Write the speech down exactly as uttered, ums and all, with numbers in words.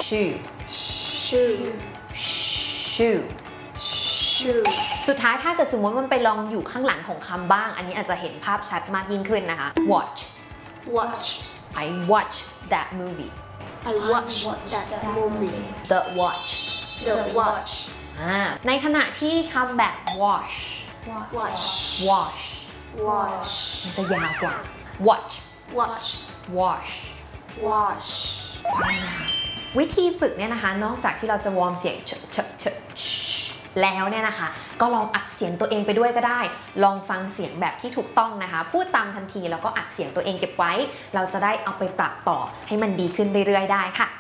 shoe shoe shoe shoe สุดท้ายถ้าเกิดสมมติมันไปลองอยู่ข้างหลังของคำบ้างอันนี้อาจจะเห็นภาพชัดมากยิ่งขึ้นนะคะ watch watch I watch that movie I watch that movie the watch the watch อ่าในขณะที่คำแบบ wash watch wash watch มันจะยาวกว่า watch watch wash watch วิธีฝึกเนี่ยนะคะนอกจากที่เราจะวอร์มเสียงเชเชเชชแล้วเนี่ยนะคะก็ลองอัดเสียงตัวเองไปด้วยก็ได้ลองฟังเสียงแบบที่ถูกต้องนะคะพูดตามทันทีแล้วก็อัดเสียงตัวเองเก็บไว้เราจะได้เอาไปปรับต่อให้มันดีขึ้นเรื่อยๆได้ค่ะ